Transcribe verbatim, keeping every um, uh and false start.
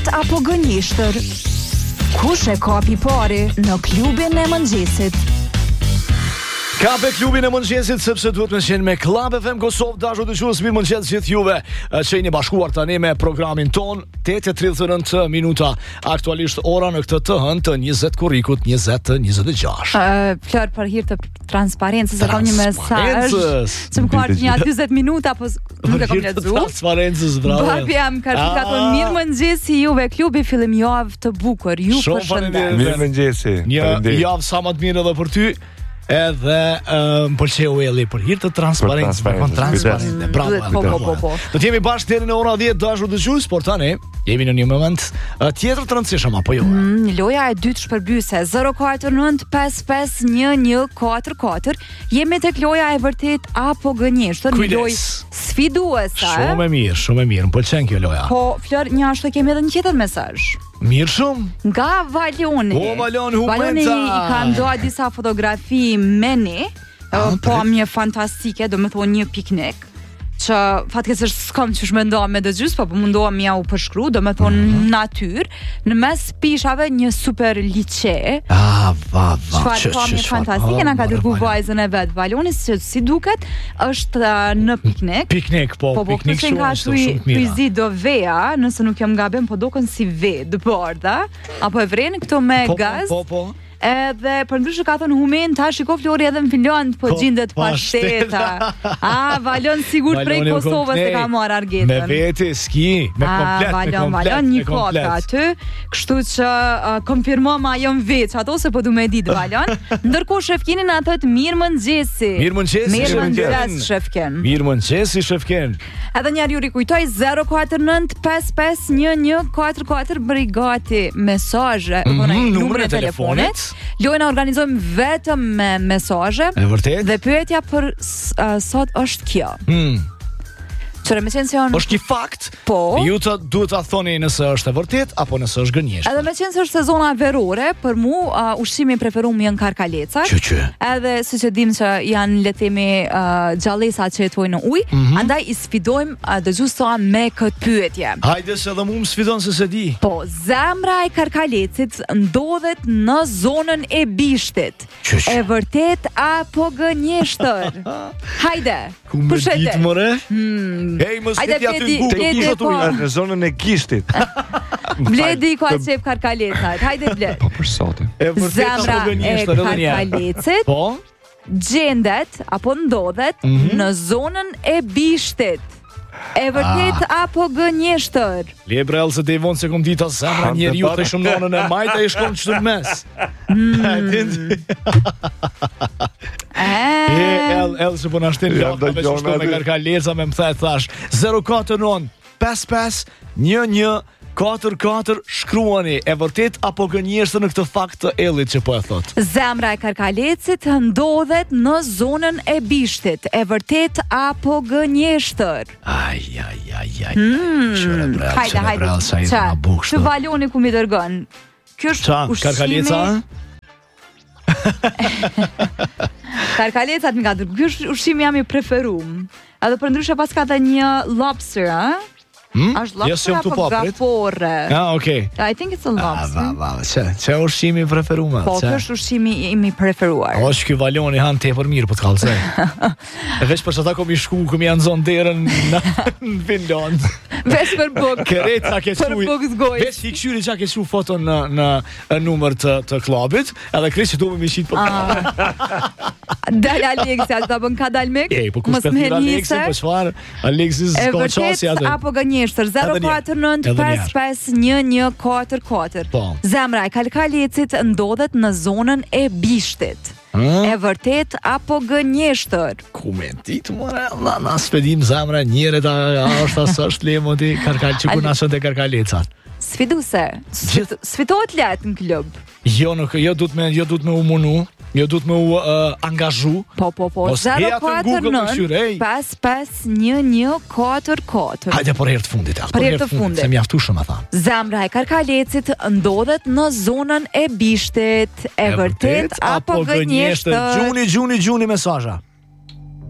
vërtet apo gënjeshtër? Kush e kapi pari në klubin e mëngjesit? Kape klubin e mëngjesit sepse duhet me qenë me Club F M Kosovë. Dashur dëgjues, mirë mëngjes gjithë juve që jeni bashkuar tani me programin ton. tetë e tridhjetë e nëntë minuta aktualisht ora në këtë të hënë të njëzet korrikut njëzet njëzet e gjashtë. Uh, Flor, për hir të transparencës, kam një mesazh që më ka ardhur një dyzet minuta, po nuk e kam lexuar. Transparencës, bravo. Babi jam ka thënë mirë mëngjesi juve, klubi fillim javë të bukur. Ju përshëndes. Mirë mëngjesi. Një javë sa më të mirë edhe për ty. Edhe më pëlqeu Elli për hir të transparencës, për transparente. Bravo. Po po po po. Do të jemi bashkë deri në ora dhjetë, dashur dëgjues, por tani jemi në një moment tjetër të rëndësishëm apo jo? Mm, loja e dytë shpërbyese zero katër nëntë pesë pesë një një katër katër. Jemi tek loja e vërtet apo gënjeshtër, një lojë sfiduese. Shumë e mirë, shumë e mirë. Më pëlqen kjo loja. Po, Flor, një ashtu kemi edhe një tjetër mesazh. Mirë shumë. Nga Valoni. O, Valoni, Humenca. Valoni i ka ndoa disa fotografi me ne, Ah, po një fantastike, do me thonë një piknik, që fatkeqësisht s'kam çush mendoa me dëgjues, po mundoa mja u përshkru, do me thonë mm-hmm. natyrë, në mes pishave një super liçe. Ah, va, va. Çfarë ka një fantastike, na ka dërguar vajzën e vet Valonis, që si duket, është uh, në piknik. Piknik, po, po, po piknik shumë, ka shumë, shumë mira. Pizi do veja, nëse nuk jam gabim, po dokën si ve, dë bardha, apo e vreni këto me po, gaz. Po, po, po. Edhe për ndryshe ka thënë Humen, ta shiko Flori edhe në Finland, po, po gjendet pashteta. Ah, Valon sigur prej Kosovës se ka marrë argetën. Me vete, ski, me komplet, ah, Valon, me komplet, Valon, një me komplet. kopë aty, kështu që uh, konfirmom ajo në veç, ato se po du me ditë Valon. Ndërkohë Shefkini na thot mirë mëngjesi. Mirë mëngjesi, Mirë mëngjes Shefken. Mirë mëngjesi Shefken. Edhe njerë ju rikujtoj zero katër nëntë pesë pesë një një katër katër, bëri gati mesazhe, mm -hmm, numrin e telefonit. Lojna organizojmë vetëm me mesazhe. E vërtet? Dhe pyetja për uh, sot është kjo. Hmm. Qëre me qenë se janë... është një fakt, po, ju të duhet ta thoni nëse është e vërtet apo nëse është gënjeshtër. Edhe me qenë se është sezona verore, për mu uh, ushqimi preferum janë karkalecat. Që që? Edhe si që dim që janë le themi uh, gjallësat që jetojnë në ujë, mm -hmm. andaj i sfidojmë uh, dëgjuesa me këtë pyetje. Hajde se edhe mu më sfidon se se di. Po, zemra e karkalecit ndodhet në zonën e bishtit. Që që? E vërtet apo gënjeshtër? Hajde. Ku me ditë mëre? Hmm. Hej, më s'keti aty në bukë. Te kishtë uj, në zonën e gishtit. Bledi ka qep karkalecat. Hajde Bled. Po për sotin. E vërtet Zemra apo e gënjeshtër edhe një. karkalecit Po? gjendet apo ndodhet mm -hmm. në zonën e bishtit. E vërtet ah. apo gënjeshtër? Le brell se te vonë se kom dita zemra njeriu të shumë nonën e majta e shkon çtu në mes. E el el se po na shtin lota me shkon me karkaleca me më the thash zero katër nëntë pesë pesë një një katër katër, shkruani e vërtet apo gënjeshtër në këtë fakt të Ellit që po e thot. Zemra e karkalecit ndodhet në zonën e bishtit. E vërtet apo gënjeshtër? Aj aj aj aj. Hmm. Çfarë brell? Hajde, hajde. Çë Valoni ku mi dërgon? Ky është ushqimi. Karkaleca? Karkalecat mi ka dërguar. Ky është ushqimi jam i preferuar. Edhe për ndryshe pas ka dhe një lobster, a? Hmm? Është lobster apo gapore? Ah, okay. I think it's a lobster. Ah, va, va, çe, çe ushqimi i preferuar. Po, kjo është ushqimi im i preferuar. O, që ky Valoni han tepër mirë po të kallësoj. E veç për çata kom i shku, kom i anzon derën në Finland. Veç për buk. Kereca ke Për buk zgoj. Veç i këshyri qa ke shu foton në, në, në numër të, të klubit, edhe kresë që du me mi shqit për Dal Alexi, atë të bën ka dal mek? Ej, po ku shpetir Alexi, po qëfar? Alexi s'ko qasi atë. Apo gënjeshtër, zero katër nëntë pesë pesë një një katër katër. Zemra e karkalecit ndodhet në zonën e bishtit. Hmm? E vërtet apo gënjeshtër? Ku me ditë, more, na, na spedim zemra njëre ta është asë është lemo ti karkal që ku nasën të karkalecat. Sfiduse, sfitohet letë në klub. Jo, nuk, jo du të me, jo du të me u munu, jo du të me u uh, angazhu. Po, po, po, zero katër nëntë pesë pesë një një katër katër. Hajde për herë të fundit, për herë të fundit. Se mjaftu shumë, tha. Zemra e karkalecit ndodhet në zonën e bishtit. E vërtet apo gënjeshtër? Gjuni, gjuni, gjuni mesazha.